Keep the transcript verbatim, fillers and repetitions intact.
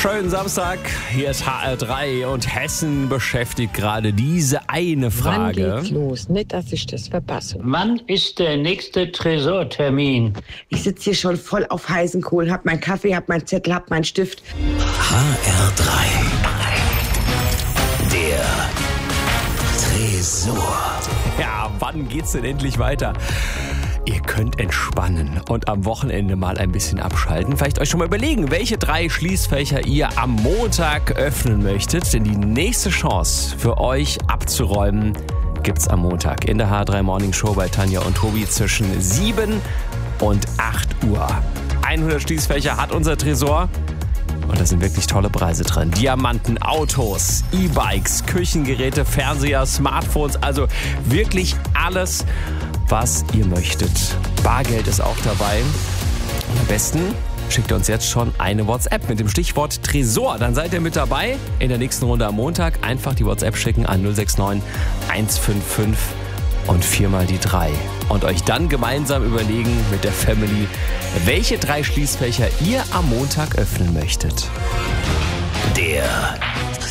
Schönen Samstag, hier ist H R drei und Hessen beschäftigt gerade diese eine Frage. Wann geht's los? Nicht, dass ich das verpasse. Wann ist der nächste Tresortermin? Ich sitze hier schon voll auf heißen Kohlen, hab meinen Kaffee, hab meinen Zettel, hab meinen Stift. H R drei. Der Tresor. Ja, wann geht's denn endlich weiter? Ihr könnt entspannen und am Wochenende mal ein bisschen abschalten. Vielleicht euch schon mal überlegen, welche drei Schließfächer ihr am Montag öffnen möchtet. Denn die nächste Chance für euch abzuräumen gibt's am Montag in der H R drei Morning Show bei Tanja und Tobi zwischen sieben und acht Uhr. hundert Schließfächer hat unser Tresor. Und da sind wirklich tolle Preise drin. Diamanten, Autos, E-Bikes, Küchengeräte, Fernseher, Smartphones. Also wirklich alles, was ihr möchtet. Bargeld ist auch dabei. Und am besten schickt ihr uns jetzt schon eine WhatsApp mit dem Stichwort Tresor. Dann seid ihr mit dabei. In der nächsten Runde am Montag einfach die WhatsApp schicken an null sechs neun eins fünf fünf und viermal die drei. Und euch dann gemeinsam überlegen mit der Family, welche drei Schließfächer ihr am Montag öffnen möchtet. Der